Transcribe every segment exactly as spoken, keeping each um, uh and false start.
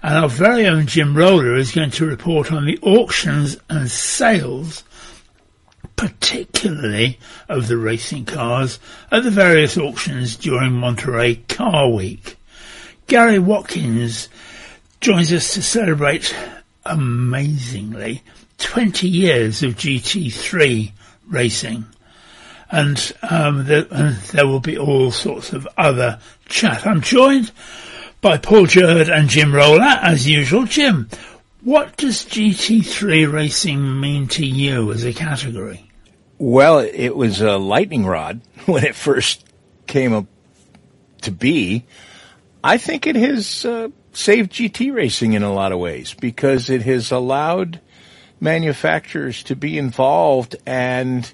And our very own Jim Roller is going to report on the auctions and sales, particularly of the racing cars, at the various auctions during Monterey Car Week. Gary Watkins joins us to celebrate, amazingly, twenty years of G T three racing. And, um, there, and there will be all sorts of other chat. I'm joined by Paul Jerd and Jim Roller, as usual. Jim, what does G T three racing mean to you as a category? Well, it was a lightning rod when it first came up to be. I think it has uh, saved G T racing in a lot of ways because it has allowed manufacturers to be involved and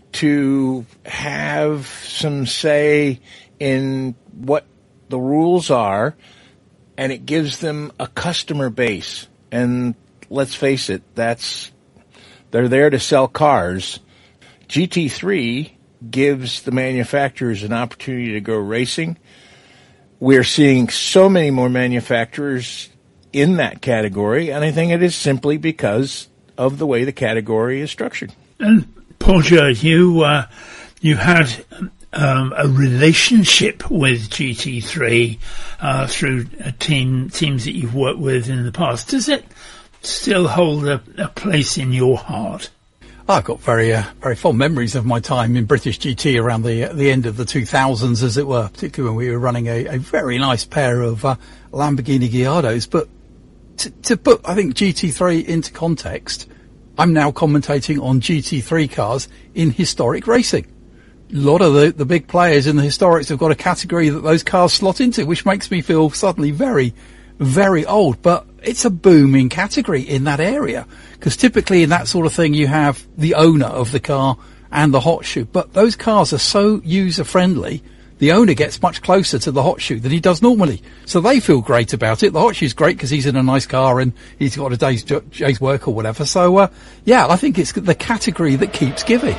to have some say in what the rules are, and it gives them a customer base. And let's face it, that's they're there to sell cars. G T three gives the manufacturers an opportunity to go racing. We're seeing so many more manufacturers in that category, and I think it is simply because of the way the category is structured. And Paul Jerd, you uh, you had um, a relationship with G T three uh, through a team teams that you've worked with in the past. Does it still hold a, a place in your heart? I've got very uh, very fond memories of my time in British G T around the the end of the two thousands, as it were, particularly when we were running a, a very nice pair of uh, Lamborghini Gallardos. But to, to put, I think, G T three into context, I'm now commentating on G T three cars in historic racing. A lot of the, the big players in the historics have got a category that those cars slot into, which makes me feel suddenly very, very old. But it's a booming category in that area, because typically in that sort of thing you have the owner of the car and the hot shoe. But those cars are so user-friendly, the owner gets much closer to the hot shoe than he does normally. So they feel great about it. The hot shoe's great because he's in a nice car and he's got a day's, day's work or whatever. So, uh, yeah, I think it's the category that keeps giving.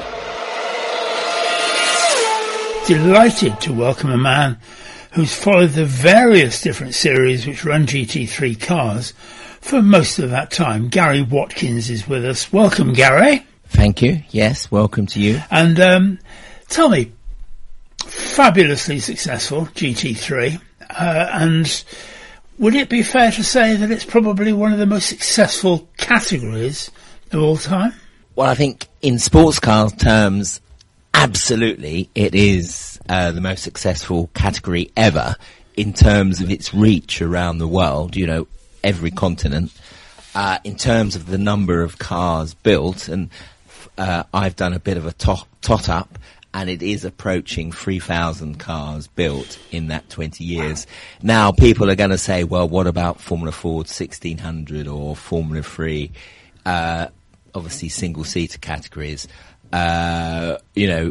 Delighted to welcome a man who's followed the various different series which run G T three cars for most of that time. Gary Watkins is with us. Welcome, Gary. Thank you. Yes, welcome to you. And um, tell me, fabulously successful G T three, uh, and would it be fair to say that it's probably one of the most successful categories of all time? Well, I think in sports car terms, absolutely, it is uh, the most successful category ever in terms of its reach around the world, you know, every continent, uh, in terms of the number of cars built. And uh, I've done a bit of a tot, tot up, and it is approaching three thousand cars built in that twenty years. Now, people are going to say, well, what about Formula Ford sixteen hundred or Formula three? Uh, obviously, single-seater categories. Uh, you know,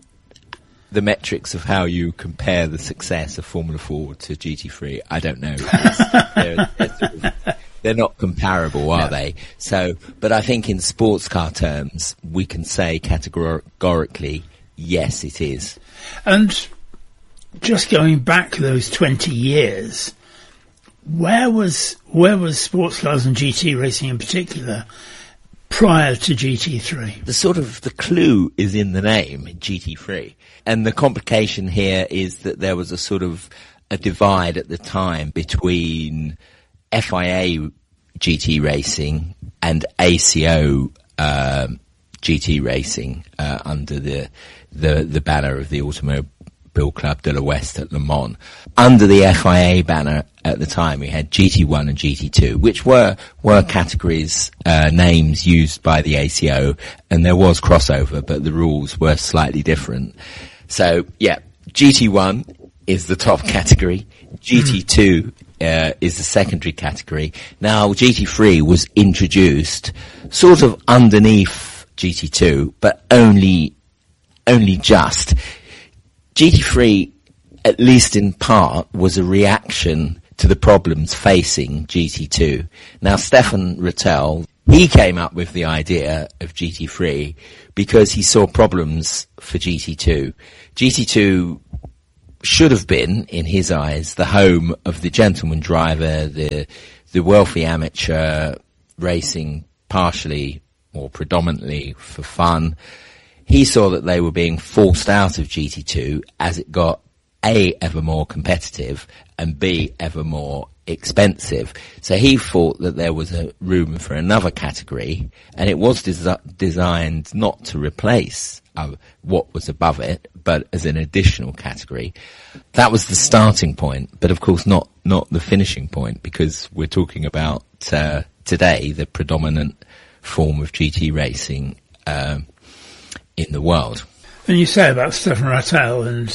the metrics of how you compare the success of Formula Ford to G T three, I don't know. they're, they're, sort of, they're not comparable, are no. they? So, but I think in sports car terms, we can say categorically, yes, it is. And just going back those twenty years, where was where was sports cars and G T racing in particular prior to G T three? The sort of the clue is in the name, G T three. And the complication here is that there was a sort of a divide at the time between F I A G T racing and A C O um, G T racing uh, under the, the the banner of the Automobile Club de l'Ouest at Le Mans. Under the F I A banner at the time, we had G T one and G T two, which were were categories, uh, names used by the A C O, and there was crossover, but the rules were slightly different. So, yeah, G T one is the top category. G T two uh, is the secondary category. Now, G T three was introduced sort of underneath G T two, but only only just. G T three, at least in part, was a reaction to the problems facing G T two. Now, Stefan Rattel, he came up with the idea of G T three because he saw problems for G T two. G T two should have been, in his eyes, the home of the gentleman driver, the the wealthy amateur racing partially or predominantly for fun. He saw that they were being forced out of G T two as it got A, ever more competitive, and B, ever more expensive. So he thought that there was a room for another category, and it was des- designed not to replace uh, what was above it, but as an additional category. That was the starting point, but of course not, not the finishing point, because we're talking about uh, today the predominant form of G T racing uh, in the world. And you say about Stefan Rattel, and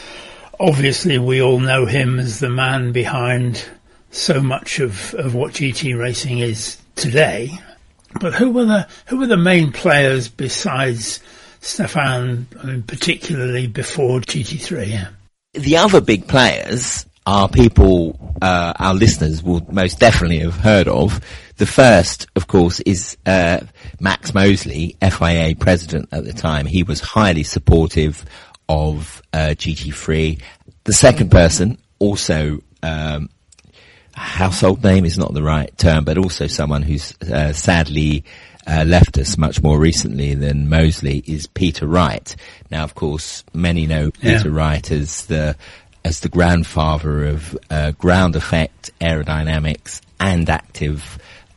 obviously we all know him as the man behind so much of, of what G T racing is today. But who were the who were the main players besides Stefan, I mean, particularly before G T three? Yeah. The other big players are people uh, our listeners will most definitely have heard of. The first, of course, is uh, Max Mosley, F I A president at the time. He was highly supportive of uh, G T three. The second person, also um, household name is not the right term, but also someone who's uh, sadly uh, left us much more recently than Mosley, is Peter Wright. Now, of course, many know Yeah. Peter Wright as the as the grandfather of uh, ground effect, aerodynamics, and active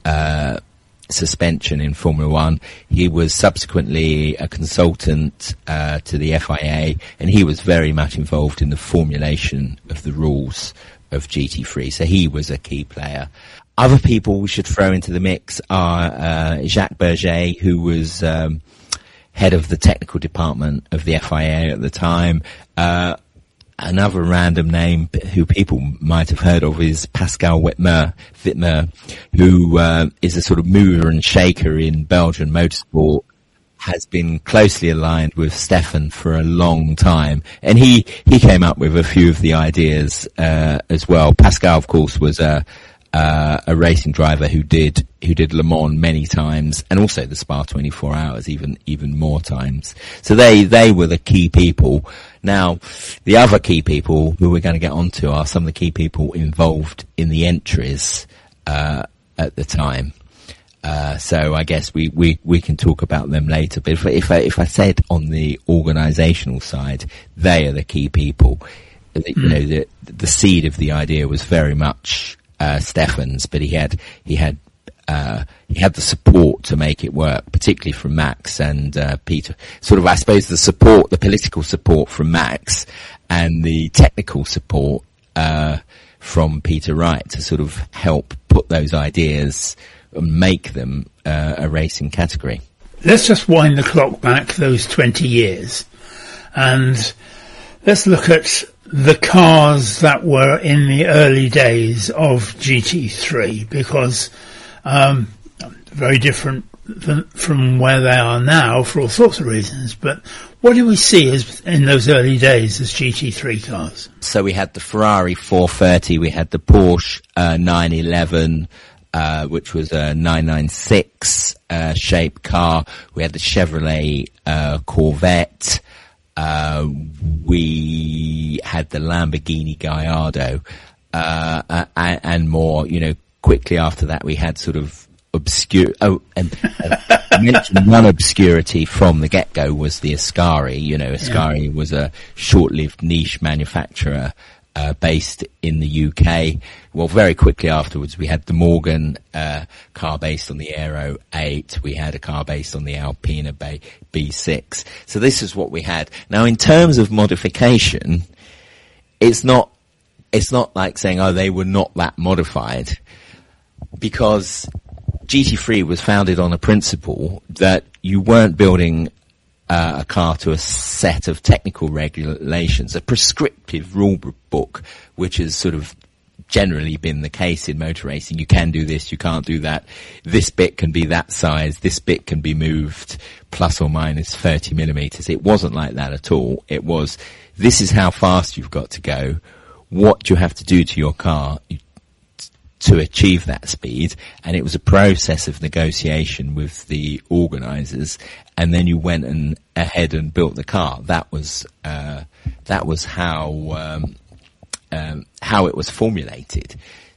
uh suspension in Formula One. He was subsequently a consultant uh, to the F I A, and he was very much involved in the formulation of the rules of G T three. So he was a key player. Other people we should throw into the mix are uh, Jacques Berger, who was um, head of the technical department of the F I A at the time. Uh, Another random name who people might have heard of is Pascal Witmer, Witmer, who uh, is a sort of mover and shaker in Belgian motorsport, has been closely aligned with Stefan for a long time, and he he came up with a few of the ideas uh, as well. Pascal, of course, was a uh, a racing driver who did who did Le Mans many times, and also the Spa twenty-four hours, even even more times. So they they were the key people. Now, the other key people who we're going to get onto are some of the key people involved in the entries uh, at the time. Uh, so I guess we, we, we can talk about them later. But if, if I if I said on the organisational side, they are the key people. Mm. You know, the the seed of the idea was very much uh, Stefan's, but he had he had. Uh, he had the support to make it work, particularly from Max and uh, Peter. Sort of, I suppose, the support, the political support from Max, and the technical support uh, from Peter Wright to sort of help put those ideas and make them uh, a racing category. Let's just wind the clock back those twenty years, and let's look at the cars that were in the early days of G T three, because Um, very different th- from where they are now for all sorts of reasons. But what do we see as in those early days as G T three cars? So we had the Ferrari four thirty, we had the Porsche uh, nine eleven, uh, which was a nine ninety-six uh, shaped car. We had the Chevrolet uh, Corvette. Uh, we had the Lamborghini Gallardo, uh, uh, and, and more, you know. Quickly after that, we had sort of obscure. Oh, and uh, I mentioned one obscurity from the get-go was the Ascari. You know, Ascari yeah. was a short-lived niche manufacturer uh, based in the U K. Well, very quickly afterwards, we had the Morgan uh, car based on the Aero eight. We had a car based on the Alpina B six. So this is what we had. Now, in terms of modification, it's not. It's not like saying, oh, they were not that modified. Because G T three was founded on a principle that you weren't building uh, a car to a set of technical regulations, a prescriptive rule book, which has sort of generally been the case in motor racing. You can do this, you can't do that. This bit can be that size, this bit can be moved plus or minus thirty millimeters. It wasn't like that at all. It was, this is how fast you've got to go. What do you have to do to your car to achieve that speed? And it was a process of negotiation with the organisers, and then you went and ahead and built the car. That was uh, that was how um, um, how it was formulated.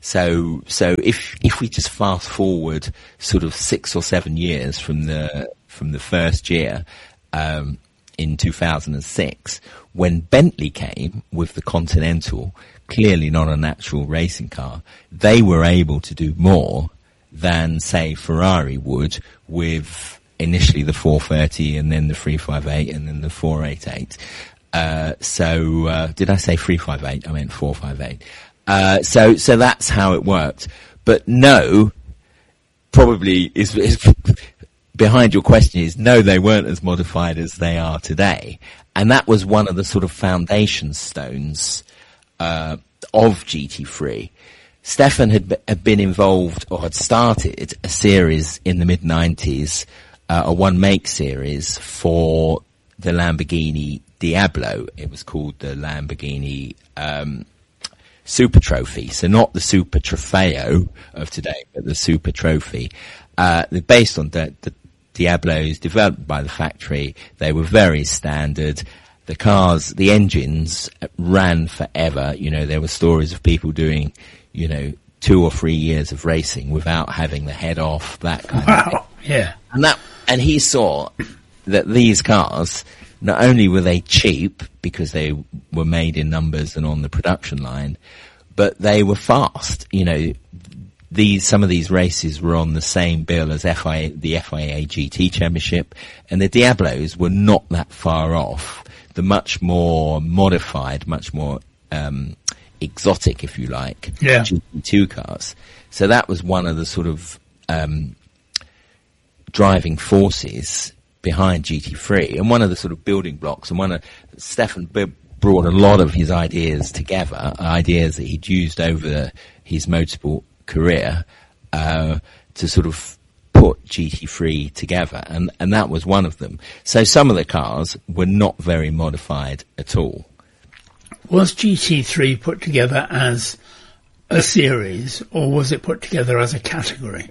So, so if, if we just fast forward sort of six or seven years from the, from the first year, um, in two thousand six, when Bentley came with the Continental, clearly not a natural racing car, they were able to do more than, say, Ferrari would with initially the four thirty and then the three fifty-eight and then the four eighty-eight. Uh, so, uh, did I say three fifty-eight? I meant four fifty-eight. Uh, so, so that's how it worked. But no, probably is, is behind your question is no, they weren't as modified as they are today. And that was one of the sort of foundation stones, uh, of G T three. Stefan had, had been involved or had started a series in the mid nineties, uh, a one make series for the Lamborghini Diablo. It was called the Lamborghini, um, Super Trophy. So not the Super Trofeo of today, but the Super Trophy. Uh, they're based on the, the Diablos developed by the factory. They were very standard. The cars, the engines ran forever. You know, there were stories of people doing, you know, two or three years of racing without having the head off, that kind wow. of thing. Yeah. And that, and he saw that these cars, not only were they cheap because they were made in numbers and on the production line, but they were fast. You know, these, some of these races were on the same bill as F I A, the F I A G T Championship, and the Diablos were not that far off the much more modified, much more, um, exotic, if you like, yeah. G T two cars. So that was one of the sort of, um, driving forces behind G T three, and one of the sort of building blocks, and one of Stefan b- brought a lot of his ideas together, ideas that he'd used over his motorsport career, uh, to sort of put G T three together, and, and that was one of them. So some of the cars were not very modified at all. Was G T three put together as a series, or was it put together as a category?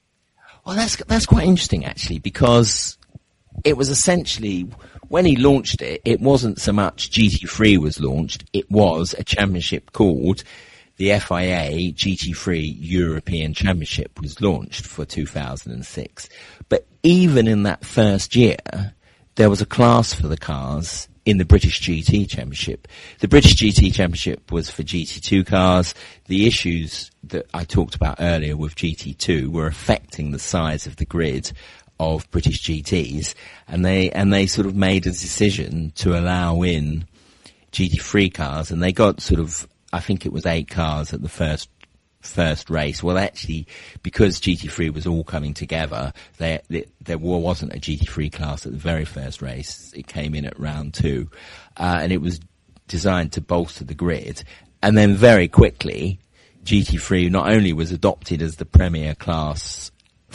Well, that's, that's quite interesting actually, because it was essentially, when he launched it, it wasn't so much G T three was launched, it was a championship called the F I A G T three European Championship was launched for two thousand six. But even in that first year, there was a class for the cars in the British G T Championship. The British G T Championship was for G T two cars. The issues that I talked about earlier with G T two were affecting the size of the grid of British G Ts, and they, and they sort of made a decision to allow in G T three cars, and they got sort of, I think it was eight cars at the first, first race. Well, actually, because G T three was all coming together, there, there wasn't a G T three class at the very first race. It came in at round two, uh, and it was designed to bolster the grid. And then very quickly, G T three not only was adopted as the premier class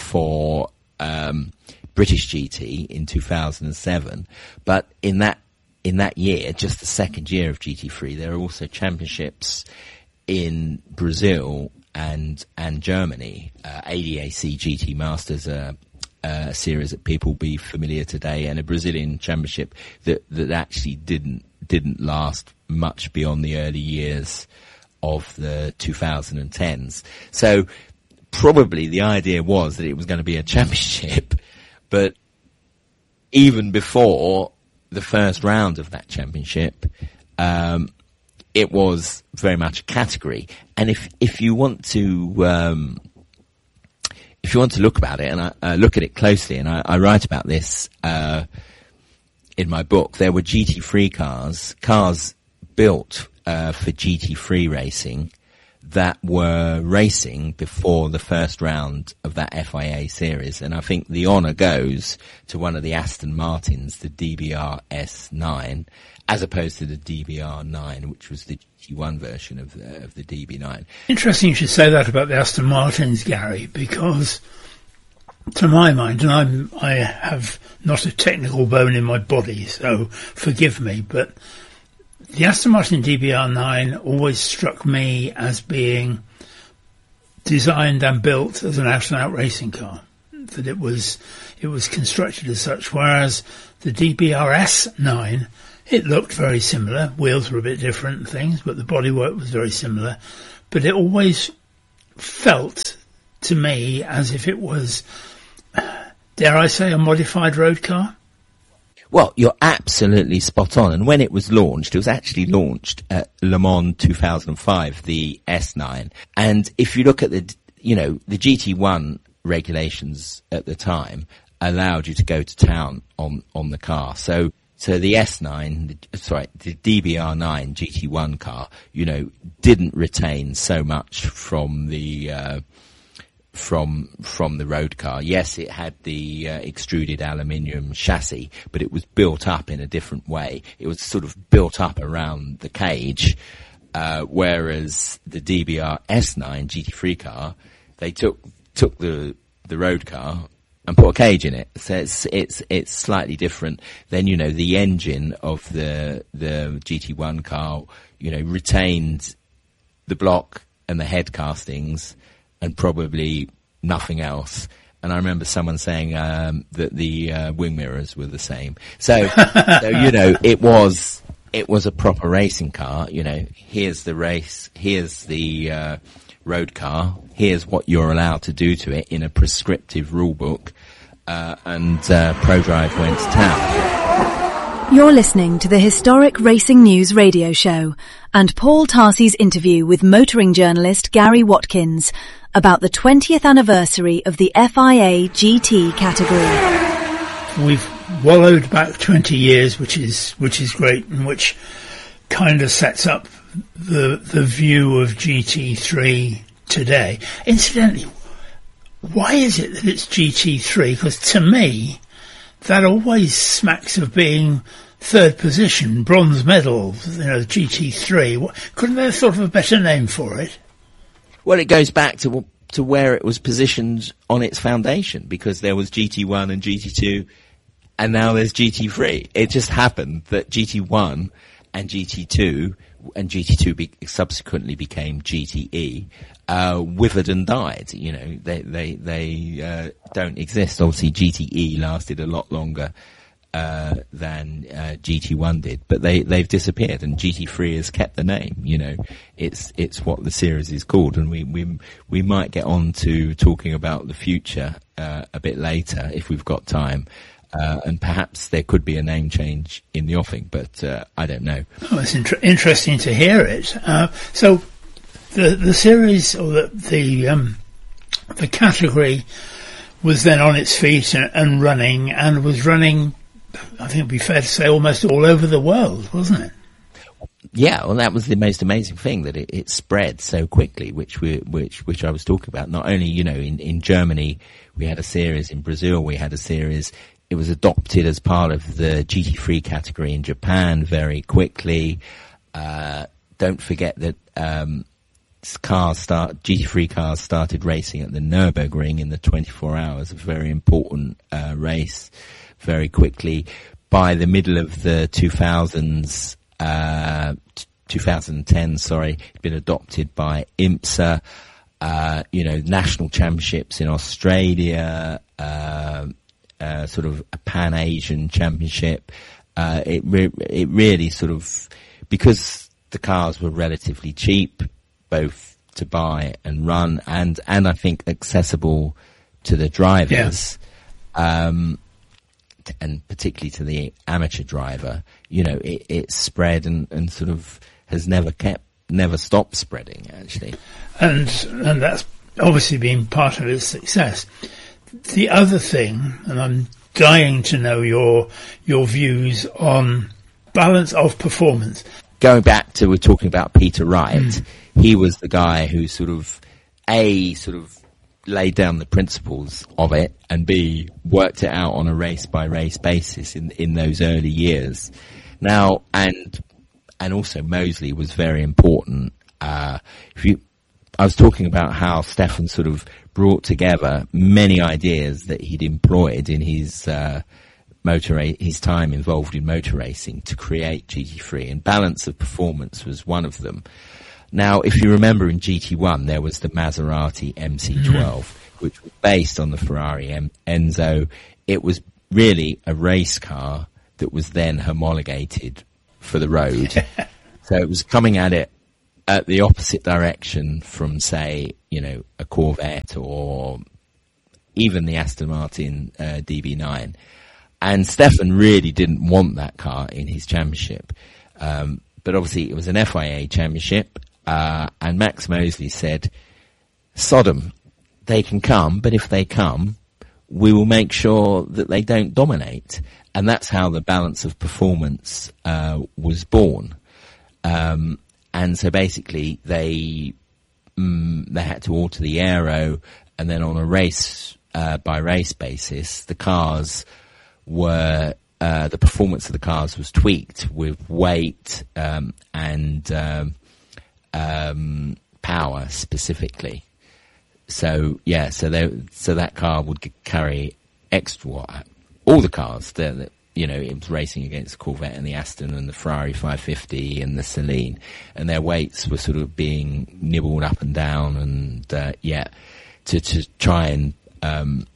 for Um, British G T in two thousand seven, but in that in that year, just the second year of G T three, there are also championships in Brazil and and Germany. Uh, A D A C G T Masters, uh, uh, a series that people will be familiar today, and a Brazilian championship that that actually didn't didn't last much beyond the early years of the two thousand tens. So probably the idea was that it was going to be a championship, but even before the first round of that championship, um, it was very much a category. And if, if you want to, um, if you want to look about it and I, uh, look at it closely, and I, I write about this, uh, in my book, there were G T three cars, cars built, uh, for G T three racing, that were racing before the first round of that F I A series. And I think the honour goes to one of the Aston Martins, the D B R S nine, as opposed to the D B R nine, which was the G T one version of the, of the D B nine. Interesting you should say that about the Aston Martins, Gary, because to my mind, and I'm, I have not a technical bone in my body, so forgive me, but the Aston Martin D B R nine always struck me as being designed and built as an out-and-out racing car. That it was, it was constructed as such, whereas the D B R S nine, it looked very similar. Wheels were a bit different and things, but the bodywork was very similar. But it always felt to me as if it was, dare I say, a modified road car. Well, you're absolutely spot on. And when it was launched, it was actually launched at Le Mans two thousand five, the S nine. And if you look at the, you know, the G T one regulations at the time allowed you to go to town on, on the car. So, so the S nine, the, sorry, the D B R nine G T one car, you know, didn't retain so much from the, uh, from from the road car. Yes, it had the uh, extruded aluminium chassis, but it was built up in a different way. It was sort of built up around the cage, uh, whereas the D B R S nine G T three car, they took took the the road car and put a cage in it. So it's it's it's slightly different. Then, you know, the engine of the the G T one car, you know, retained the block and the head castings, and probably nothing else. And I remember someone saying um, that the uh, wing mirrors were the same. So, so, you know, it was it was a proper racing car. You know, here's the race, here's the uh, road car, here's what you're allowed to do to it in a prescriptive rule book, uh, and uh, ProDrive went to town. You're listening to the Historic Racing News radio show and Paul Tarsi's interview with motoring journalist Gary Watkins about the twentieth anniversary of the F I A G T category. We've wallowed back twenty years, which is which is great, and which kind of sets up the the view of G T three today. Incidentally, why is it that it's G T three? Because to me, that always smacks of being third position, bronze medal, you know, G T three. Couldn't they have thought of a better name for it? Well, it goes back to to where it was positioned on its foundation, because there was G T one and G T two, and now there's G T three. It just happened that G T one and G T two, and G T two be, subsequently became G T E, uh, withered and died. You know, they they they uh, don't exist. Obviously, G T E lasted a lot longer Uh, than uh, G T one did, but they they've disappeared, and G T three has kept the name. You know, it's it's what the series is called, and we we we might get on to talking about the future uh, a bit later if we've got time, uh, and perhaps there could be a name change in the offing, but uh, I don't know. Oh, it's inter- interesting to hear it. Uh, so the the series or the the um, the category was then on its feet and, and running, and was running, I think it'd be fair to say, almost all over the world, wasn't it? Yeah, well, that was the most amazing thing, that it, it spread so quickly, which we, which, which I was talking about. Not only, you know, in, in Germany, we had a series, in Brazil, we had a series. It was adopted as part of the G T three category in Japan very quickly. Uh, don't forget that, um, cars start, G T three cars started racing at the Nürburgring in the twenty-four hours, a very important, uh, race. Very quickly. By the middle of the two thousands, uh, twenty ten, sorry, it'd been adopted by IMSA, uh, you know, national championships in Australia, uh, uh, sort of a Pan-Asian championship. Uh, it, re- it really sort of, because the cars were relatively cheap, both to buy and run, and, and I think accessible to the drivers, yeah. um, and particularly to the amateur driver, you know, it, it spread and, and sort of has never kept, never stopped spreading, actually. And, and that's obviously been part of its success. The other thing, and I'm dying to know your, your views on balance of performance. Going back to, we're talking about Peter Wright, mm. he was the guy who sort of, A, sort of, laid down the principles of it, and B, worked it out on a race by race basis in in those early years. Now, and and also Mosley was very important. Uh, if you, I was talking about how Stefan sort of brought together many ideas that he'd employed in his uh, motor ra- his time involved in motor racing to create G T three, and balance of performance was one of them. Now, if you remember, in G T one, there was the Maserati M C twelve, mm-hmm. which was based on the Ferrari M- Enzo. It was really a race car that was then homologated for the road. So it was coming at it at the opposite direction from, say, you know, a Corvette or even the Aston Martin uh, D B nine. And Stefan really didn't want that car in his championship. Um, but obviously it was an F I A championship, uh, and Max Mosley said, Sodom, they can come, but if they come, we will make sure that they don't dominate. And that's how the balance of performance uh, was born. Um, and so basically they mm, they had to alter the aero, and then on a race uh, by race basis, the cars were uh, the performance of the cars was tweaked with weight um, and um, um, power specifically. So yeah, so they, so that car would carry extra watt. All the cars, the, you know, it was racing against the Corvette and the Aston and the Ferrari five fifty and the Celine, and their weights were sort of being nibbled up and down, and uh, yeah, to to try and um,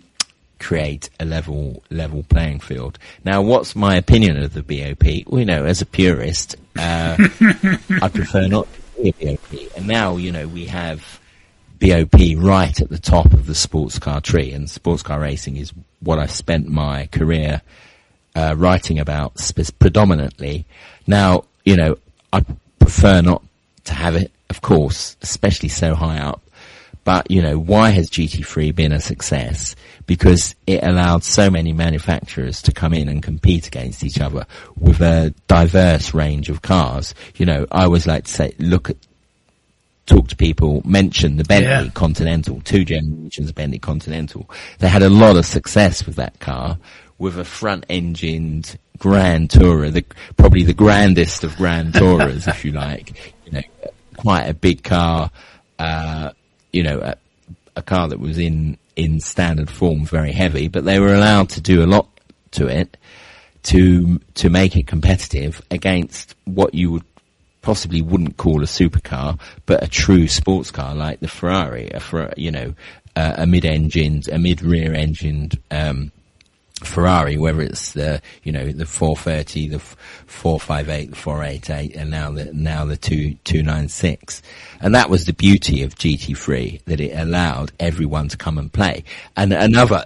create a level level playing field. Now, what's my opinion of the B O P? Well, you know, as a purist, uh, I prefer not to be a B O P. And now, you know, we have B O P right at the top of the sports car tree, and sports car racing is what I've spent my career uh, writing about sp- predominantly. Now, you know, I prefer not to have it, of course, especially so high up. But, you know, why has G T three been a success? Because it allowed so many manufacturers to come in and compete against each other with a diverse range of cars. You know, I always like to say, look at, talk to people, mention the Bentley yeah. Continental, two generations of Bentley Continental. They had a lot of success with that car, with a front-engined Grand Tourer, the, probably the grandest of Grand Tourers, if you like. You know, quite a big car, uh, you know, a, a car that was in, in standard form, very heavy, but they were allowed to do a lot to it to, to make it competitive against what you would possibly wouldn't call a supercar, but a true sports car like the Ferrari, a Fer- you know, uh, a mid-engined, a mid-rear engined, um, Ferrari, whether it's the, you know, the four thirty, the four fifty-eight, the four eighty-eight, and now the, now the two, two ninety-six. And that was the beauty of G T three, that it allowed everyone to come and play. And another,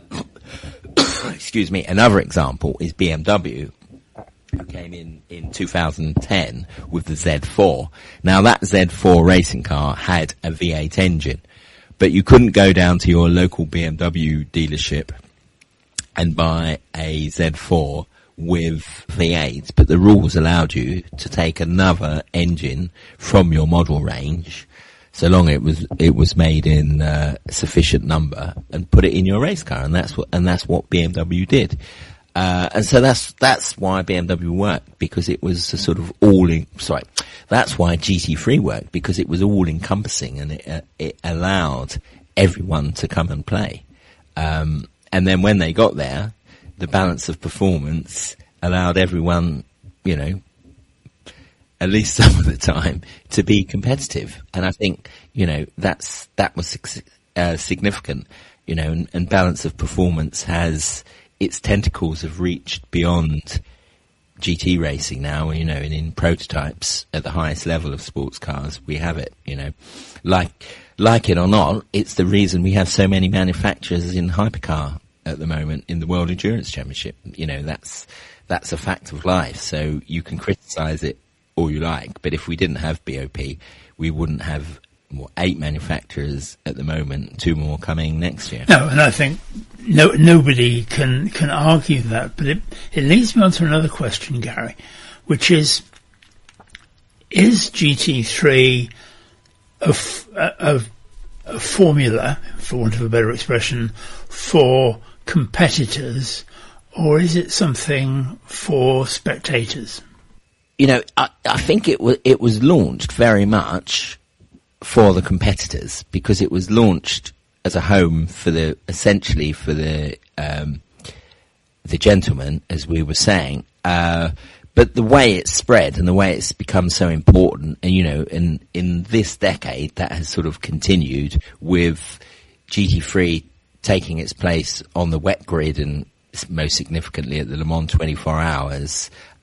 excuse me, another example is B M W, who came in in two thousand ten with the Z four. Now that Z four racing car had a V eight engine, but you couldn't go down to your local B M W dealership and buy a Z four with V eight, but the rules allowed you to take another engine from your model range, so long it was it was made in uh, sufficient number, and put it in your race car, and that's what and that's what B M W did. Uh, and so that's, that's why B M W worked, because it was a sort of all in, sorry, that's why G T three worked, because it was all encompassing, and it, uh, it allowed everyone to come and play. Um, and then when they got there, the balance of performance allowed everyone, you know, at least some of the time, to be competitive. And I think, you know, that's, that was uh, significant, you know, and, and balance of performance has, its tentacles have reached beyond G T racing now, you know, and in prototypes at the highest level of sports cars, we have it, you know. Like, like it or not, it's the reason we have so many manufacturers in hypercar at the moment in the World Endurance Championship. You know, that's, that's a fact of life. So you can criticize it all you like, but if we didn't have B O P, we wouldn't have what, eight manufacturers at the moment, two more coming next year. No, and I think no, nobody can, can argue that, but it, it leads me on to another question, Gary, which is, is G T three a, a, a formula, for want of a better expression, for competitors, or is it something for spectators? You know, I, I think it was, it was launched very much for the competitors, because it was launched as a home for the, essentially for the, um, the gentleman, as we were saying. Uh, but the way it's spread and the way it's become so important, and you know, in, in this decade, that has sort of continued with G T three taking its place on the wet grid, and most significantly at the Le Mans twenty-four hours,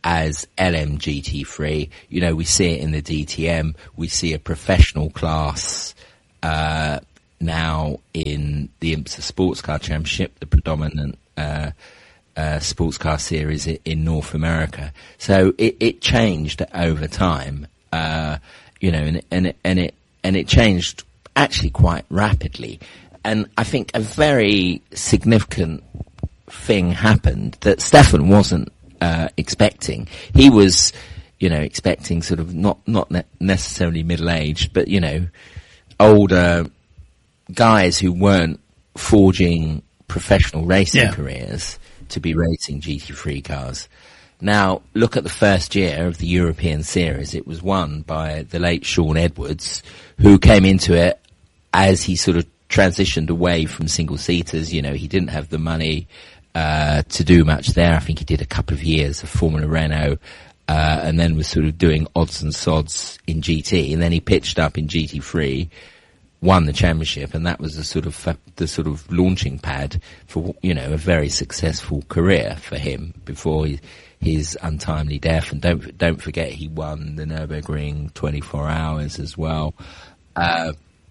as L M G T three. You know, we see it in the D T M. We see a professional class uh now in the IMSA Sports Car Championship, the predominant uh, uh sports car series in North America. So it, it changed over time, uh you know, and, and it and it and it changed actually quite rapidly. And I think a very significant thing happened that Stefan wasn't uh, expecting. He was, you know, expecting sort of not not ne- necessarily middle-aged, but, you know, older guys who weren't forging professional racing yeah. careers to be racing G T three cars. Now, look at the first year of the European Series. It was won by the late Sean Edwards, who came into it as he sort of transitioned away from single-seaters. You know, he didn't have the money uh to do much there. I think he did a couple of years of Formula Renault, uh and then was sort of doing odds and sods in G T, and then he pitched up in G T three, won the championship, and that was the sort of the sort of launching pad for, you know, a very successful career for him before he, his untimely death. And don't don't forget, he won the Nürburgring twenty-four hours as well. Uh,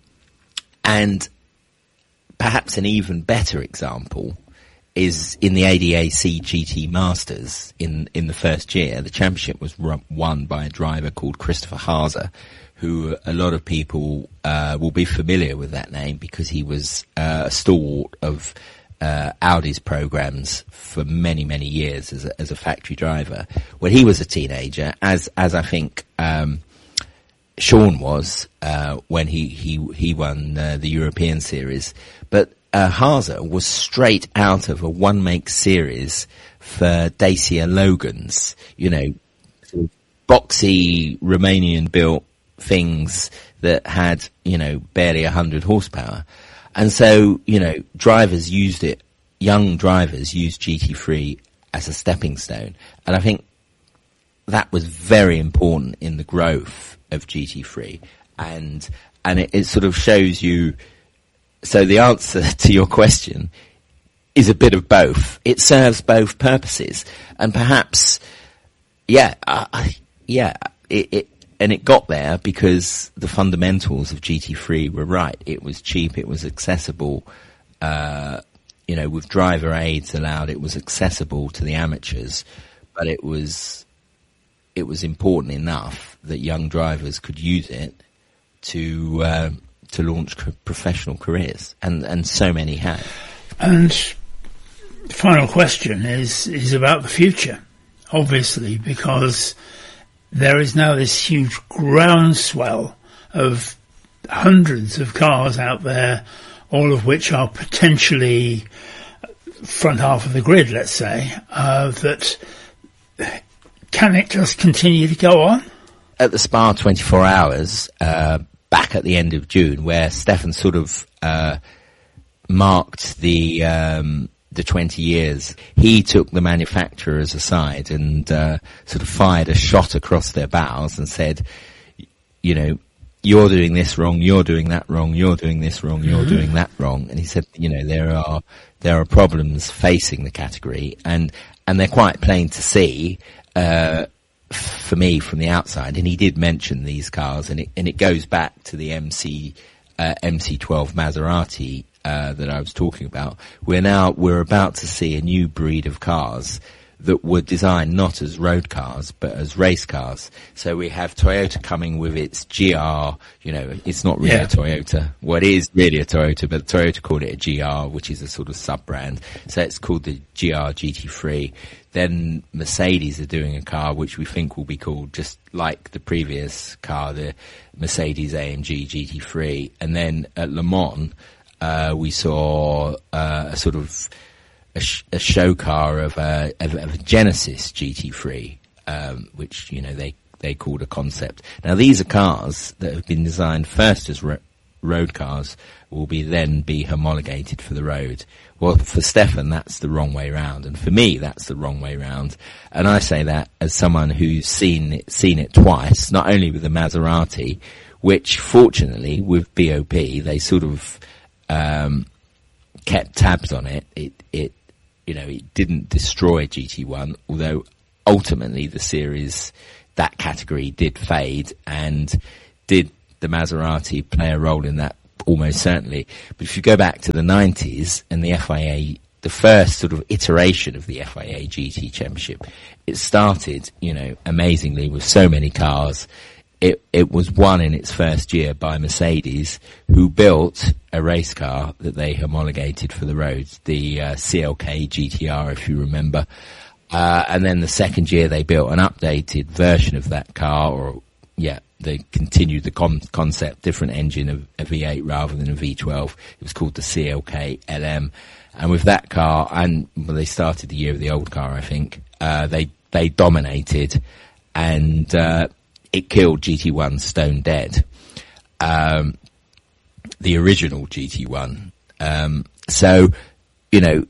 and perhaps an even better example is in the A D A C G T Masters. In in the first year, the championship was run, won by a driver called Christopher Haase, who a lot of people uh, will be familiar with that name because he was uh, a stalwart of uh, Audi's programs for many, many years as a, as a factory driver. When he was a teenager, as as I think um, Sean was uh, when he he he won uh, the European Series, but uh, Haase was straight out of a one-make series for Dacia Logans, you know, sort of boxy Romanian-built things that had, you know, barely a hundred horsepower. And so, you know, drivers used it, young drivers used G T three as a stepping stone. And I think that was very important in the growth of G T three. And, and it, it sort of shows you, so the answer to your question is a bit of both. It serves both purposes. And perhaps, yeah, uh, yeah, it, it and it got there because the fundamentals of G T three were right. It was cheap, it was accessible, uh, you know, with driver aids allowed, it was accessible to the amateurs, but it was, it was important enough that young drivers could use it to, uh, to launch co- professional careers. And, and so many have. And the final question is, is about the future, obviously, because there is now this huge groundswell of hundreds of cars out there, all of which are potentially front half of the grid, let's say, uh, that can it just continue to go on? At the Spa twenty-four hours, uh, back at the end of June, where Stefan sort of, uh, marked the, um, the twenty years, he took the manufacturers aside and uh, sort of fired a shot across their bows and said, you know, you're doing this wrong, you're doing that wrong, you're doing this wrong, you're mm-hmm. doing that wrong. And he said, you know, there are there are problems facing the category, and and they're quite plain to see uh, for me from the outside. And he did mention these cars, and it and it goes back to the M C uh, M C twelve Maserati Uh, that I was talking about. We're now, we're about to see a new breed of cars that were designed not as road cars, but as race cars. So we have Toyota coming with its G R, you know, it's not really yeah. a Toyota. Well, it is really a Toyota, but Toyota called it a G R, which is a sort of sub-brand. So it's called the G R G T three. Then Mercedes are doing a car which we think will be called just like the previous car, the Mercedes A M G G T three. And then at Le Mans, Uh, we saw uh, a sort of a, sh- a show car of a, of, of a Genesis G T three, um, which, you know, they, they called a concept. Now, these are cars that have been designed first as ro- road cars, will be then be homologated for the road. Well, for Stefan, that's the wrong way round, and for me, that's the wrong way round. And I say that as someone who's seen it, seen it twice, not only with the Maserati, which fortunately with B O P they sort of Um, kept tabs on it. It, it, you know, it didn't destroy G T one, although ultimately the series, that category did fade, and did the Maserati play a role in that? Almost certainly. But if you go back to the nineties and the F I A, the first sort of iteration of the F I A G T Championship, it started, you know, amazingly with so many cars. It, it was won in its first year by Mercedes, who built a race car that they homologated for the roads, the uh, C L K G T R, if you remember. Uh, and then the second year they built an updated version of that car, or, yeah, they continued the con- concept, different engine of a V eight rather than a V twelve. It was called the C L K L M. And with that car, and well, they started the year of the old car, I think, uh, they, they dominated, and, uh, it killed G T one stone dead. Um, the original G T one. Um, so, you know,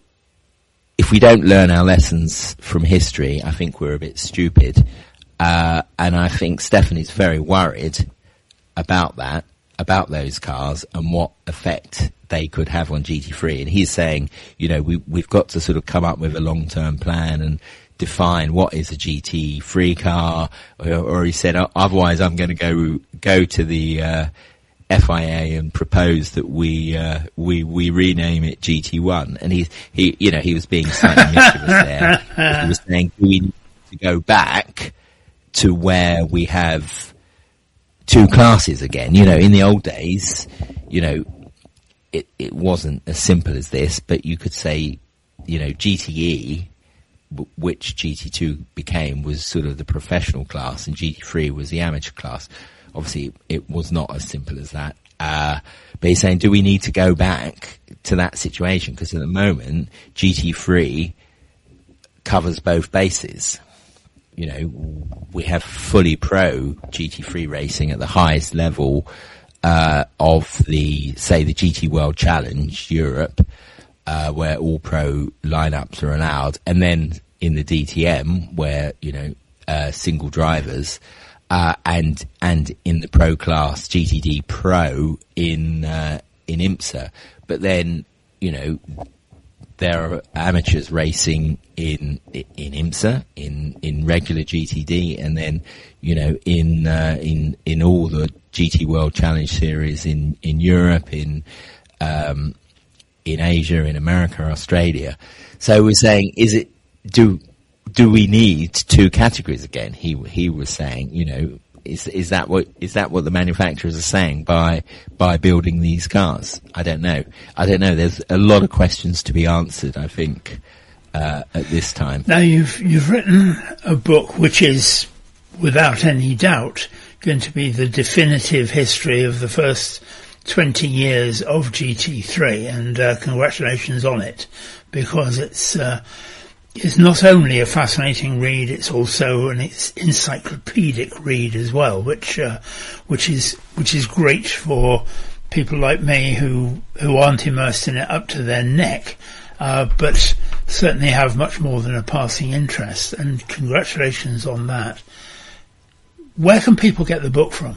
if we don't learn our lessons from history, I think we're a bit stupid. Uh, and I think Stephanie's very worried about that, about those cars and what effect they could have on G T three. And he's saying, you know, we, we've got to sort of come up with a long-term plan and define what is a G T three car. Or, or he said, otherwise I'm going to go, go to the, uh, F I A and propose that we, uh, we, we rename it G T one. And he, he, you know, he was being slightly mischievous there. He was saying, do we need to go back to where we have two classes again? You know, in the old days, you know, it, it wasn't as simple as this, but you could say, you know, G T E, w- which G T two became, was sort of the professional class, and G T three was the amateur class. Obviously, it was not as simple as that. Uh, but he's saying, do we need to go back to that situation? Because at the moment, G T three covers both bases. You know, we have fully pro G T three racing at the highest level, uh, of the, say, the G T World Challenge Europe, uh, where all pro lineups are allowed. And then in the D T M, where, you know, uh, single drivers, uh, and, and in the pro class, G T D Pro in, uh, in IMSA. But then, you know, there are amateurs racing in in IMSA, in in regular G T D, and then, you know, in uh, in in all the G T World Challenge series in in Europe, in um, in Asia, in America, Australia. So we're saying, is it do do we need two categories again? He he was saying, you know, is is that what is that what the manufacturers are saying by by building these cars? I don't know. I don't know. There's a lot of questions to be answered, I think, uh, at this time. Now you've you've written a book which is, without any doubt, going to be the definitive history of the first twenty years of G T three, and uh, congratulations on it, because it's uh, it's not only a fascinating read, it's also an it's encyclopedic read as well, which uh, which is which is great for people like me who who aren't immersed in it up to their neck, uh, but certainly have much more than a passing interest. And congratulations on that. Where can people get the book from?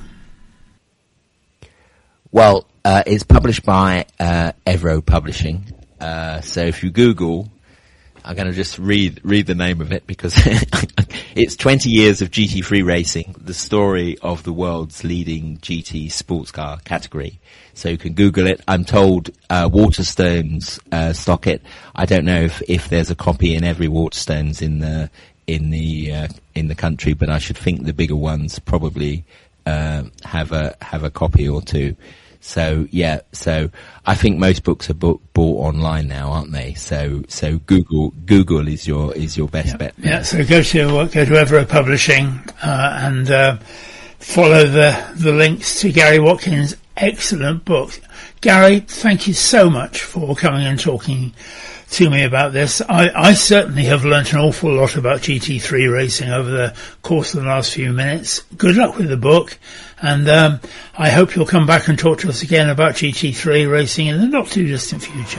Well, uh, it's published by uh, Evro Publishing. Uh, so if you Google, I'm going to just read read the name of it, because it's twenty years of G T three racing, the story of the world's leading G T sports car category. So you can Google it. I'm told uh, Waterstones uh, stock it. I don't know if, if there's a copy in every Waterstones in the in the uh, in the country, but I should think the bigger ones probably uh, have a have a copy or two. So yeah, so I think most books are book, bought online now, aren't they? So so Google Google is your is your best yeah. bet. Yeah. So go to go to Evro Publishing uh, and uh, follow the the links to Gary Watkins' excellent book. Gary, thank you so much for coming and talking to me about this. I, I certainly have learnt an awful lot about G T three racing over the course of the last few minutes. Good luck with the book, and um, I hope you'll come back and talk to us again about G T three racing in the not too distant future.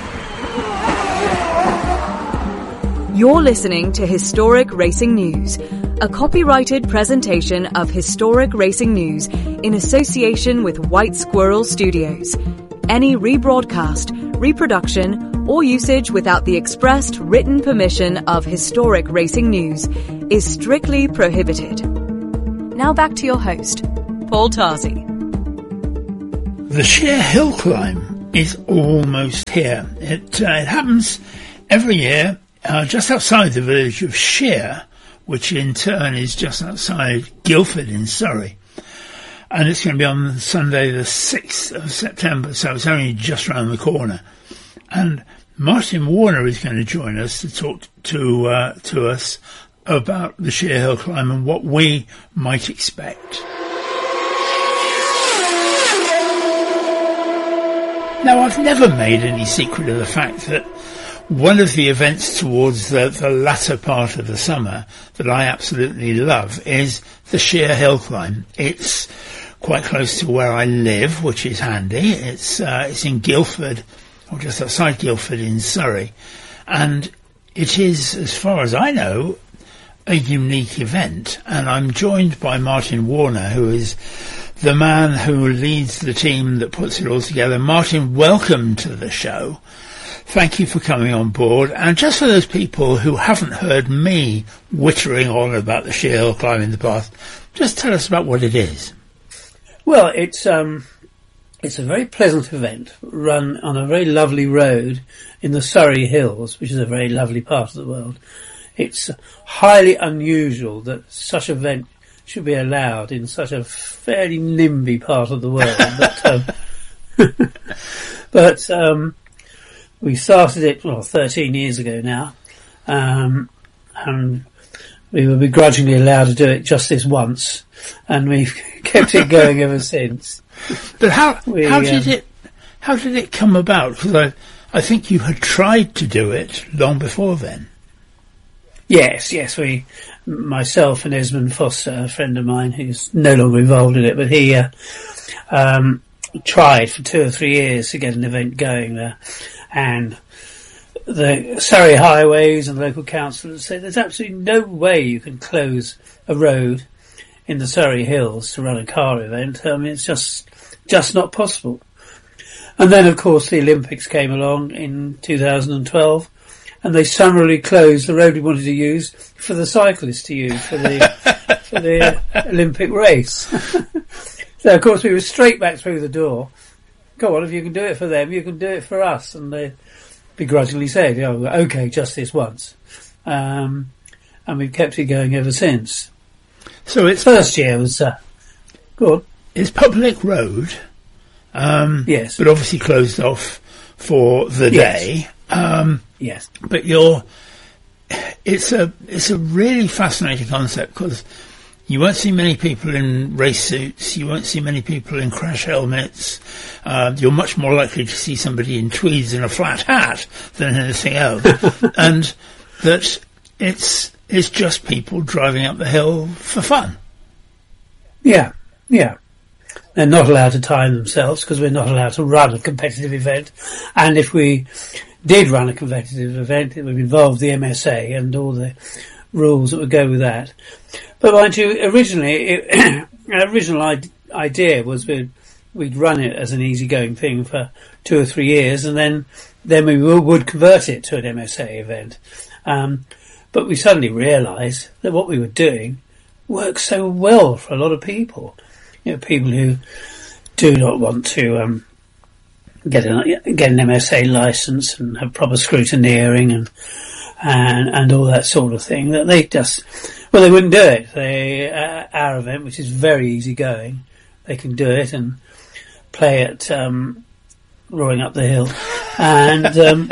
You're listening to Historic Racing News, a copyrighted presentation of Historic Racing News in association with White Squirrel Studios. Any rebroadcast, reproduction, or usage without the expressed written permission of Historic Racing News is strictly prohibited. Now back to your host, Paul Tarsi. The sheer hill climb is almost here. It, uh, it happens every year uh, just outside the village of Sheer, which in turn is just outside Guildford in Surrey. And it's going to be on Sunday the sixth of September, so it's only just round the corner. And Martin Warner is going to join us to talk to uh, to us about the sheer hill climb and what we might expect. Now, I've never made any secret of the fact that one of the events towards the, the latter part of the summer that I absolutely love is the sheer hill climb. It's quite close to where I live, which is handy. It's uh, it's in Guildford, or just outside Guildford in Surrey. And it is, as far as I know, a unique event. And I'm joined by Martin Warner, who is the man who leads the team that puts it all together. Martin, welcome to the show. Thank you for coming on board. And just for those people who haven't heard me wittering on about the sheer hill climb in the past, just tell us about what it is. Well, it's um, it's a very pleasant event run on a very lovely road in the Surrey Hills, which is a very lovely part of the world. It's highly unusual that such an event should be allowed in such a fairly nimby part of the world. But, um, but um, we started it, well, thirteen years ago now, um, and we were begrudgingly allowed to do it just this once, and we've kept it going ever since. But how we, how did um, it how did it come about? Because I I think you had tried to do it long before then. Yes, yes, we, myself and Esmond Foster, a friend of mine who's no longer involved in it, but he uh, um, tried for two or three years to get an event going there, and the Surrey Highways and the local council say there's absolutely no way you can close a road in the Surrey Hills to run a car event. I mean, it's just just not possible. And then, of course, the Olympics came along in two thousand twelve, and they summarily closed the road we wanted to use for the cyclists to use for the for the Olympic race. So, of course, we were straight back through the door. Go on, if you can do it for them, you can do it for us. And they begrudgingly said, "Oh, okay, just this once," um, and we've kept it going ever since. So it's First year was uh, good. It's public road, um, Yes. but obviously closed off for the Yes. day. Um, Yes. but you're, it's a it's a really fascinating concept because you won't see many people in race suits. You won't see many people in crash helmets. Uh, you're much more likely to see somebody in tweeds and a flat hat than anything else. And that it's it's just people driving up the hill for fun. Yeah. Yeah. They're not allowed to time themselves because we're not allowed to run a competitive event. And if we did run a competitive event, it would involve the M S A and all the rules that would go with that. But mind you, originally, it, our original I- idea was we'd, we'd run it as an easygoing thing for two or three years, and then then we w- would convert it to an M S A event. Um, but we suddenly realised that what we were doing works so well for a lot of people. You know, people who do not want to um, get an get an M S A license and have proper scrutineering and and and all that sort of thing. That they just well, they wouldn't do it. They uh, our event, which is very easy going, they can do it and play at um, Roaring Up the Hill. And um,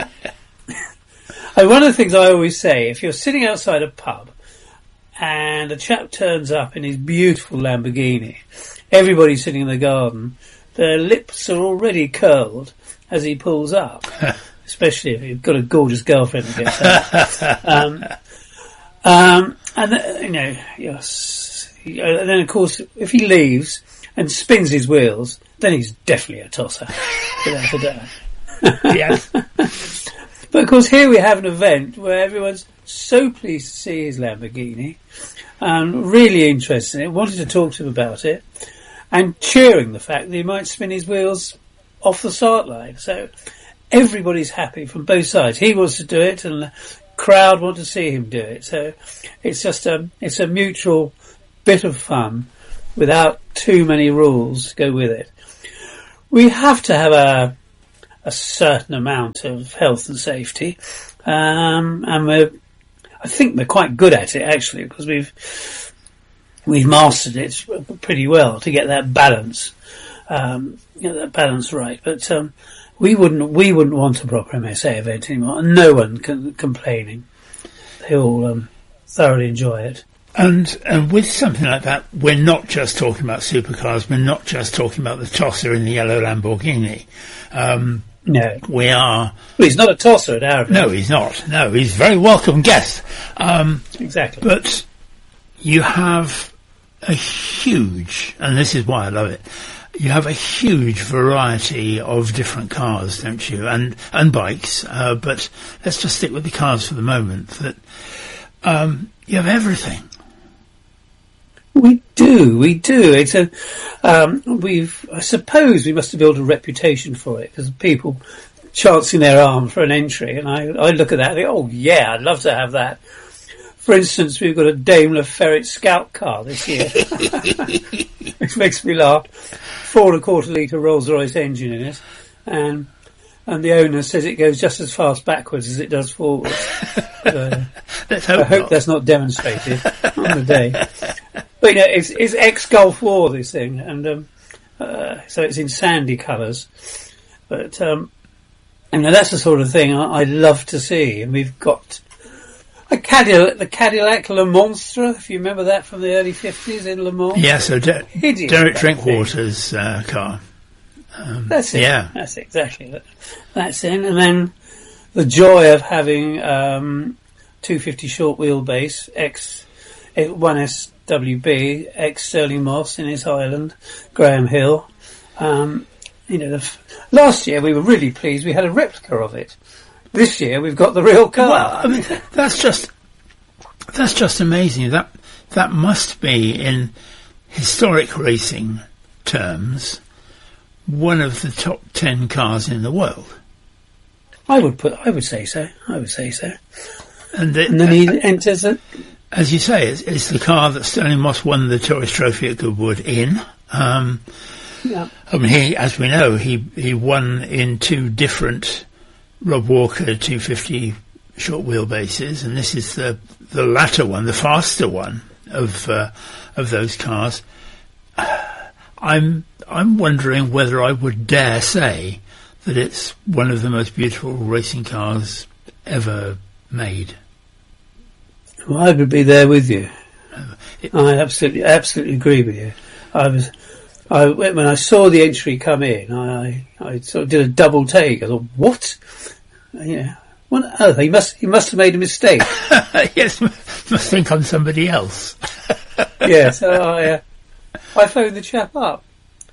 and one of the things I always say, if you're sitting outside a pub and a chap turns up in his beautiful Lamborghini, everybody sitting in the garden, their lips are already curled as he pulls up, especially if you've got a gorgeous girlfriend that gets out. um, um, and, uh, you know, yes, and then of course, if he leaves and spins his wheels, then he's definitely a tosser, without a doubt. Yes. But of course, here we have an event where everyone's so pleased to see his Lamborghini, um, really interested in it, wanted to talk to him about it, and cheering the fact that he might spin his wheels off the start line. So everybody's happy from both sides. He wants to do it, and crowd want to see him do it. So it's just a, it's a mutual bit of fun without too many rules to go with it. We have to have a, a certain amount of health and safety. Um, and we're, I think we're quite good at it actually, because we've, we've mastered it pretty well to get that balance, um, get that balance right. But, um, we wouldn't, we wouldn't want a proper M S A event anymore. And no one can complaining. They all, um, thoroughly enjoy it. And, and with something like that, we're not just talking about supercars. We're not just talking about the tosser in the yellow Lamborghini. Um, No. We are... Well, he's not a tosser at our event. No, he's not. No, he's a very welcome guest. Um, exactly. But you have a huge, and this is why I love it, you have a huge variety of different cars, don't you? And, and bikes. Uh, but let's just stick with the cars for the moment. That, um, you have everything. We do, we do. It's a, um, we've, I suppose we must have built a reputation for it, because people chancing their arm for an entry, and I, I look at that and think, oh yeah, I'd love to have that. For instance, we've got a Daimler Ferret Scout car this year, which makes me laugh. Four and a quarter litre Rolls-Royce engine in it, and, and the owner says it goes just as fast backwards as it does forwards. So, Let's hope I hope not. that's not demonstrated on the day. But you know, it's, it's ex-Gulf War, this thing, and um, uh, so it's in sandy colours. But um, you know, that's the sort of thing I, I love to see. And we've got a Cadillac, the Cadillac Le Monstre, if you remember that from the early fifties in Le Mans. Yeah, so De- Hideous Derek that Drinkwater's uh, car. Um, That's it. Yeah. That's exactly it. That's it. And then the joy of having um, two fifty short wheelbase, X one S W B, ex Sterling Moss in his Highland, Graham Hill. Um, you know, the f- last year we were really pleased. We had a replica of it. This year we've got the real car. Well, I mean, that's just that's just amazing. That that must be, in historic racing terms, one of the top ten cars in the world. I would put. I would say so. I would say so. And, it, And then he enters it. as you say, it's, it's the car that Sterling Moss won the Tourist Trophy at Goodwood in. Um, Yeah. I mean, he, as we know, he he won in two different Rob Walker two fifty short wheelbases, and this is the the latter one, the faster one of uh, of those cars. I'm I'm wondering whether I would dare say that it's one of the most beautiful racing cars ever made. Well, I would be there with you. It- I absolutely, absolutely agree with you. I was, I when I saw the entry come in, I, I sort of did a double take. I thought, what? Yeah, what on earth? He must, he must have made a mistake. Yes, must think I'm somebody else. Yeah, so I, uh, I phoned the chap up,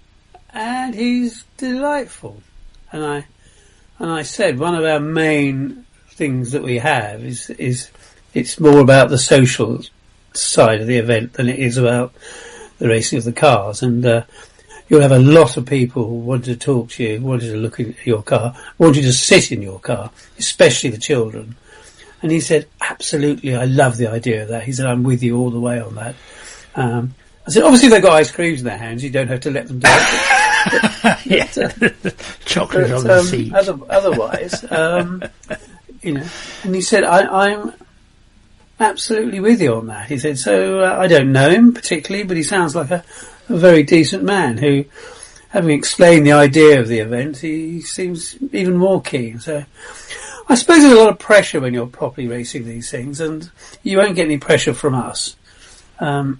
and he's delightful. And I, and I said one of our main things that we have is is it's more about the social side of the event than it is about the racing of the cars. And uh, you'll have a lot of people who want to talk to you, want to look at your car, want you to sit in your car, especially the children. And he said, absolutely, I love the idea of that. He said, I'm with you all the way on that. Um, I said, obviously they've got ice creams in their hands, you don't have to let them do it. But, Yeah. but, uh, Chocolate but, on the um, seat. other, otherwise, um, you know, and he said, I, I'm absolutely with you on that. He said, so uh, I don't know him particularly, but he sounds like a, a very decent man who, having explained the idea of the event, he seems even more keen. So I suppose there's a lot of pressure when you're properly racing these things, and you won't get any pressure from us. Um,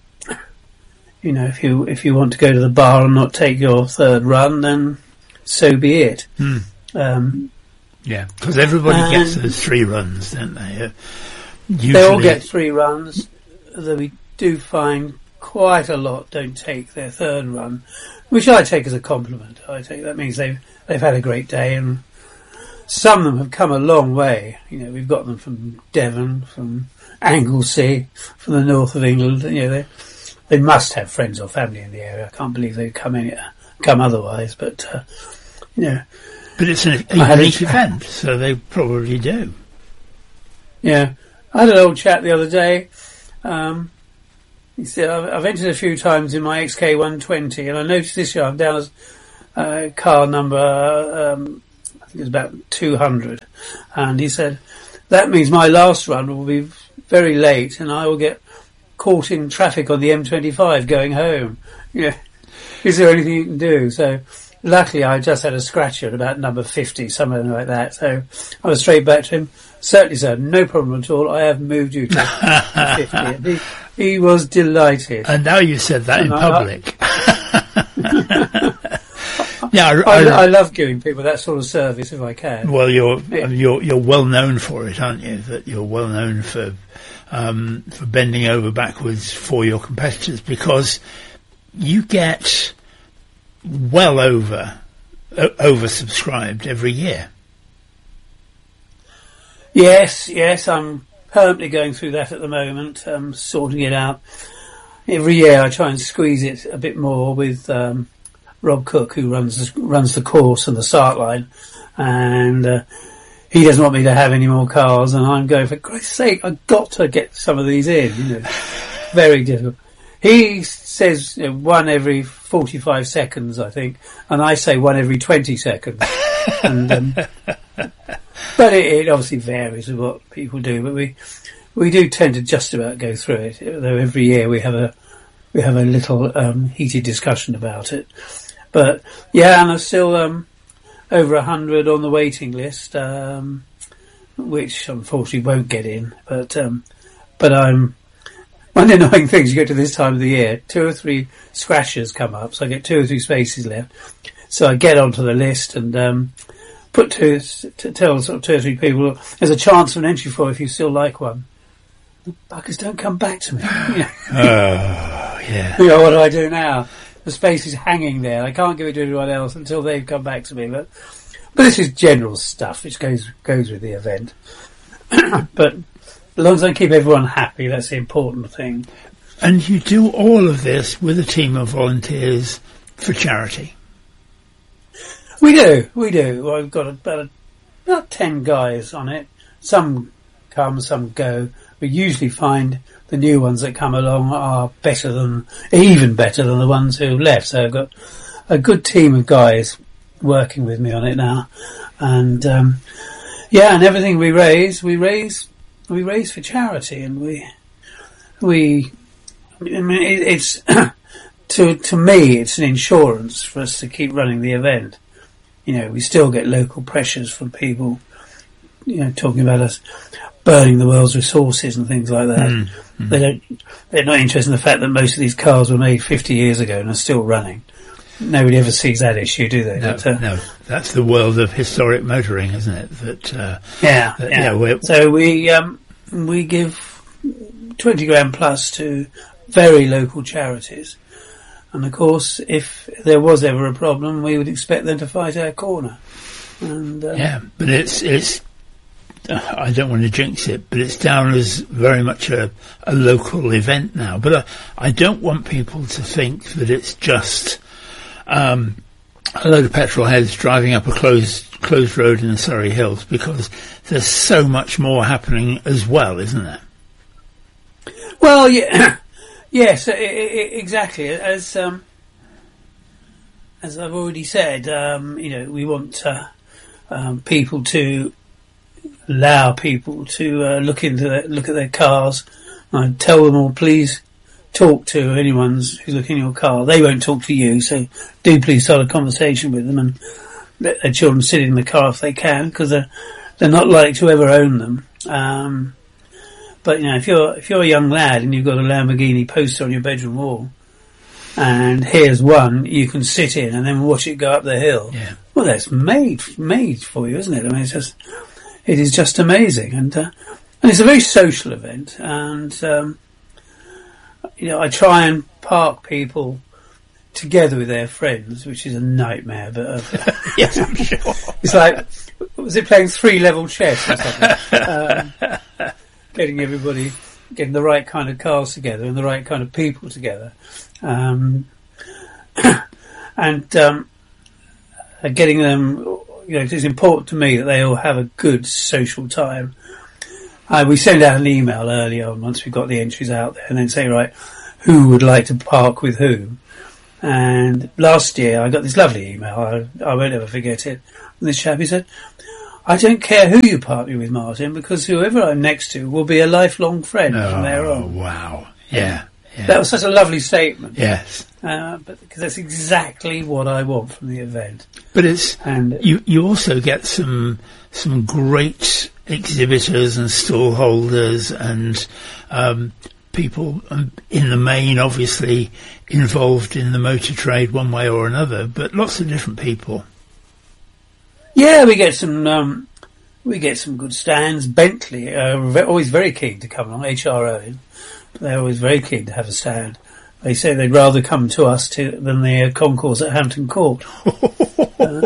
you know, if you if you want to go to the bar and not take your third run, then so be it. Hmm. Um, Yeah, because everybody And- gets those three runs, don't they? Uh, usually, They all get three runs, though we do find quite a lot don't take their third run, which I take as a compliment. I take that means they've they've had a great day, and some of them have come a long way. You know, we've got them from Devon, from Anglesey, from the north of England. You know, they they must have friends or family in the area. I can't believe they've come in come otherwise, but uh, you know. But it's an, a I had a unique ch- event, so they probably do. Yeah. I had an old chap the other day. Um, he said, I've, I've entered a few times in my X K one twenty, and I noticed this year I'm down as uh, car number, um, I think it's about two hundred. And he said, that means my last run will be very late, and I will get caught in traffic on the M twenty-five going home. Yeah. Is there anything you can do? So, luckily I just had a scratcher at about number fifty, something like that. So, I was straight back to him. Certainly, sir, no problem at all. I have moved you to fifty. And he, he was delighted. And now you said that and in I, public. yeah, I, I, I, I love giving people that sort of service if I can. Well, you're yeah. you're you're well known for it, aren't you? That you're well known for um, for bending over backwards for your competitors, because you get well over uh, oversubscribed every year. Yes, yes, I'm permanently going through that at the moment, um, sorting it out. Every year I try and squeeze it a bit more with um, Rob Cook, who runs the, runs the course and the start line, and uh, he doesn't want me to have any more cars, and I'm going, for Christ's sake, I've got to get some of these in. You know, very difficult. He says you know, one every forty-five seconds, I think, and I say one every twenty seconds. and, um, but it, it obviously varies with what people do. But we we do tend to just about go through it. Though every year we have a we have a little um, heated discussion about it. But yeah, and there's still um, over a hundred on the waiting list, um, which unfortunately won't get in. But um, but I'm. One annoying thing is you get to this time of the year, two or three scratchers come up, so I get two or three spaces left. So I get onto the list and um, put two, to tell sort of two or three people, there's a chance of an entry for if you still like one. The buggers don't come back to me. You know. Oh, yeah. You know, what do I do now? The space is hanging there. I can't give it to anyone else until they've come back to me. But, but this is general stuff which goes goes with the event. But as long as I keep everyone happy, that's the important thing. And you do all of this with a team of volunteers for charity? We do, we do. I've got about, about ten guys on it. Some come, some go. We usually find the new ones that come along are better than, even better than the ones who left. So I've got a good team of guys working with me on it now. And, um, yeah, and everything we raise, we raise We raise for charity, and we, we, I mean, it, it's, to, to me, it's an insurance for us to keep running the event. You know, we still get local pressures from people, you know, talking about us burning the world's resources and things like that. Mm, mm. They don't, they're not interested in the fact that most of these cars were made fifty years ago and are still running. Nobody ever sees that issue, do they? No, but, uh, no. That's the world of historic motoring, isn't it? That, uh, yeah, that, yeah. yeah so we, um, we give twenty grand plus to very local charities. And of course, if there was ever a problem, we would expect them to fight our corner. And, um, yeah, but it's, it's, uh, I don't want to jinx it, but it's down as very much a, a local event now. But uh, I don't want people to think that it's just, um, a load of petrol heads driving up a closed closed road in the Surrey Hills, because there's so much more happening as well, isn't there? Well, yeah, yes, I- I- exactly. As um, as I've already said, um, you know, we want uh, um, people to allow people to uh, look into their, look at their cars. I tell them all, please talk to anyone who's looking at your car. They won't talk to you, so do please start a conversation with them and let their children sit in the car if they can, because they're, they're not likely to ever own them. Um, but, you know, if you're, if you're a young lad and you've got a Lamborghini poster on your bedroom wall, and here's one you can sit in and then watch it go up the hill, yeah. Well, that's made, made for you, isn't it? I mean, it's just, it is just amazing. And, uh, and it's a very social event, and, um, you know, I try and park people together with their friends, which is a nightmare, but uh, yes, I'm sure. It's like, was it playing three level chess or something? um, getting everybody, getting the right kind of cars together and the right kind of people together. Um, and, um, getting them, you know, it's important to me that they all have a good social time. Uh, we send out an email early on once we've got the entries out there, and then say, right, who would like to park with whom? And last year I got this lovely email. I, I won't ever forget it. And this chap, he said, I don't care who you park me with, Martin, because whoever I'm next to will be a lifelong friend oh, from there on. Wow. Yeah. yeah. That was such a lovely statement. Yes. Uh, but because that's exactly what I want from the event. But it's, and you, you also get some, some great exhibitors and stall holders and, um, people um, in the main, obviously involved in the motor trade one way or another, but lots of different people. Yeah, we get some, um, we get some good stands. Bentley are always very keen to come along. H R O, they're always very keen to have a stand. They say they'd rather come to us to, than the uh, concourse at Hampton Court. uh,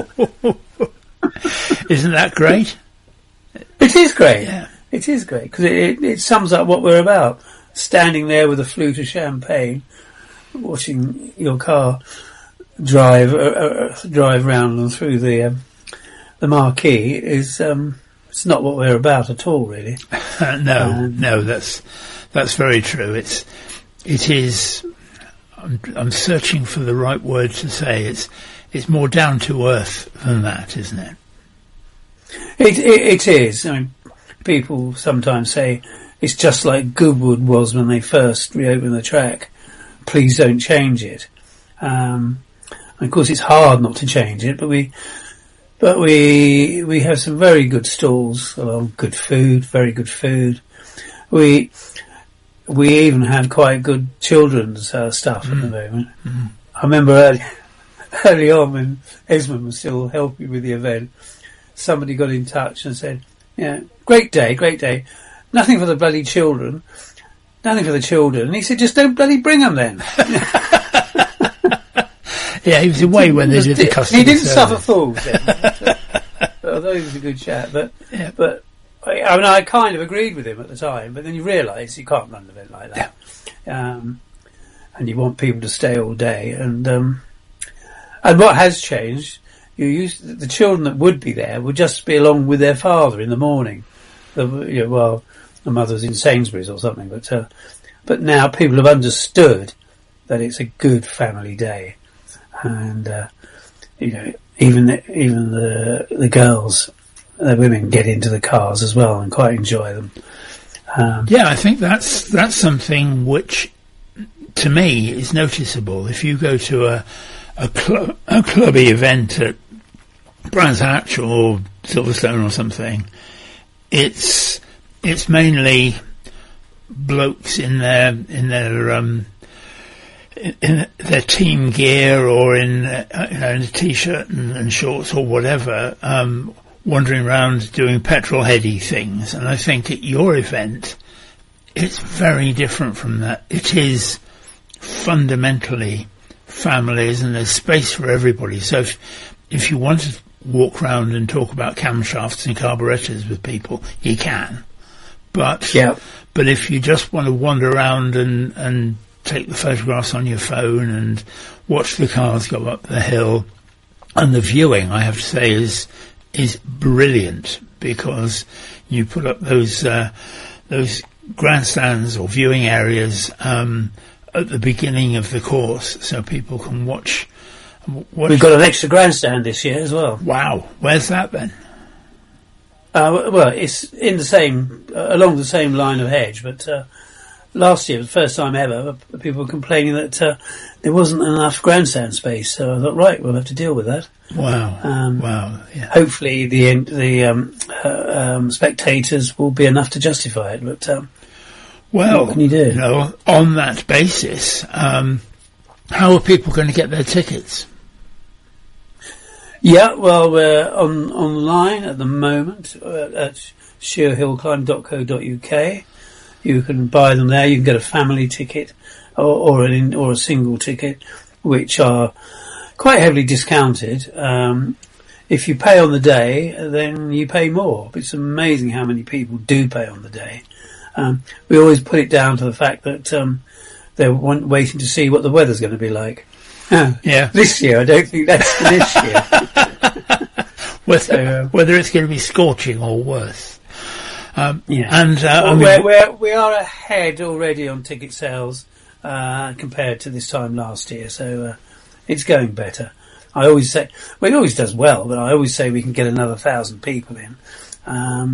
Isn't that great? It is great. Yeah. It is great because it, it, it sums up what we're about. Standing there with a flute of champagne, watching your car drive uh, uh, drive round and through the um, the marquee is um, it's not what we're about at all, really. Uh, no, um, no, that's that's very true. It's it is. I'm, I'm searching for the right word to say. It's it's more down to earth than that, isn't it? It it, it is. I mean, people sometimes say it's just like Goodwood was when they first reopened the track. Please don't change it. Um, of course, it's hard not to change it, but we, but we we have some very good stalls along, good food, very good food. We we even have quite good children's uh, stuff mm. at the moment. Mm. I remember early early on when Esmond was still helping with the event, somebody got in touch and said, "Yeah, great day, great day. Nothing for the bloody children. Nothing for the children." And he said, "Just don't bloody bring them then." Yeah, he was away when they did the customer He didn't service. suffer fools then. Although he was a good chap. But, yeah. but I, I mean, I kind of agreed with him at the time, but then you realise you can't run an event like that. Yeah. Um, and you want people to stay all day. And um, and what has changed, you used the children that would be there would just be along with their father in the morning. The, you know, well, the mother's in Sainsbury's or something, but uh, but now people have understood that it's a good family day, and uh, you know, even the, even the the girls, the women get into the cars as well and quite enjoy them. Um, yeah, I think that's that's something which, to me, is noticeable. If you go to a a, cl- a clubby event at Brands Hatch or Silverstone or something, it's it's mainly blokes in their in their um in, in their team gear or in uh, you know, in a t-shirt and, and shorts or whatever, um, wandering around doing petrol heady things. And I think at your event, it's very different from that. It is fundamentally families, and there's space for everybody. So if if you want to walk around and talk about camshafts and carburetors with people, you can. But yeah. but if you just want to wander around and, and take the photographs on your phone and watch the cars go up the hill, and the viewing, I have to say, is is brilliant, because you put up those uh, those grandstands or viewing areas um, at the beginning of the course, so people can watch. watch We've got an extra grandstand this year as well. Wow, where's that then? Uh, well, it's in the same, uh, along the same line of hedge, but uh, last year, the first time ever, people were complaining that uh, there wasn't enough grandstand space. So I thought, right, we'll have to deal with that. Wow, um, wow. Yeah. Hopefully, the the um, uh, um, spectators will be enough to justify it. But um, well, what can you do? You know, on that basis, um, how are people going to get their tickets? Yeah, well, we're on online at the moment uh, at sheer hill climb dot co dot uk. You can buy them there. You can get a family ticket or, or an or a single ticket, which are quite heavily discounted. Um, if you pay on the day, then you pay more. It's amazing how many people do pay on the day. Um, we always put it down to the fact that um, they're want, waiting to see what the weather's going to be like. Yeah. This year, I don't think that's this year. whether, So, uh, whether it's going to be scorching or worse. Um, Yeah. And uh, Well, I mean, we're, we're, we are ahead already on ticket sales uh, compared to this time last year, so uh, it's going better. I always say, well, it always does well, but I always say we can get another thousand people in. Um,